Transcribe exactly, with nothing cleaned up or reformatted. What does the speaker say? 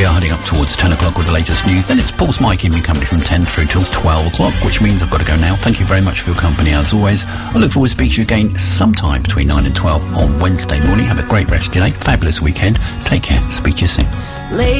are heading up towards ten o'clock with the latest news. Then it's Pulse Mike in company from ten through till twelve o'clock, which means I've got to go now. Thank you very much for your company as always. I look forward to speaking to you again sometime between nine and twelve on Wednesday morning. Have a great rest of your day. Fabulous weekend. Take care. Speak to you soon.